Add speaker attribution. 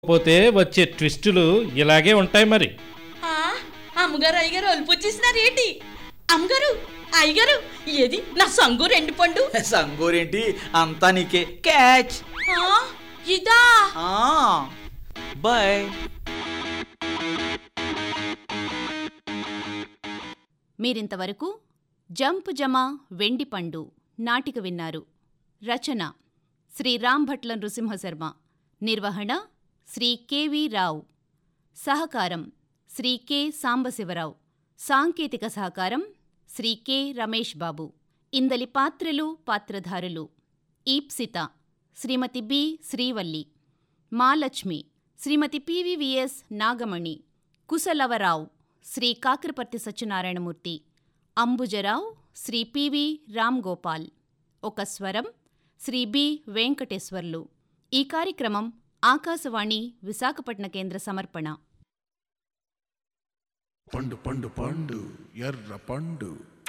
Speaker 1: పోతే వచ్చే ట్విస్టులు ఇలాగే ఉంటాయి మరి.
Speaker 2: ఆ, అమ్మగారు అయ్యగారు ఒలుపు వచ్చేసినారు ఏంటి? అమ్మగారు అయ్యగారు ఏది నా సంగు రెండు పండు?
Speaker 3: సంగోరేంటి అంతా నీకే క్యాచ్.
Speaker 2: ఆ, ఇదా?
Speaker 3: బాయ్.
Speaker 4: మీరింతవరకు జంప్ జమా వెండి పండు నాటిక విన్నారు. రచన శ్రీ రాంభట్ల నృసింహశర్మ. నిర్వహణ శ్రీ కెవి రావు. సహకారం శ్రీ కె సాంబశివరావు. సాంకేతిక సహకారం శ్రీ కె రమేష్ బాబు. ఇందలి పాత్రలు పాత్రధారులు: ఈప్సిత శ్రీమతి బి శ్రీవల్లి, మాలక్ష్మి శ్రీమతి పివివిఎస్ నాగమణి, కుశలవరావు శ్రీ కాకరపర్తి సత్యనారాయణమూర్తి, అంబుజరావు శ్రీ పివి రామ్గోపాల్. ఒక స్వరం శ్రీ బి వెంకటేశ్వర్లు. ఈ కార్యక్రమం ఆకాశవాణి విశాఖపట్న కేంద్ర సమర్పణ.
Speaker 5: పండు పండు పండు ఎర్ర పండు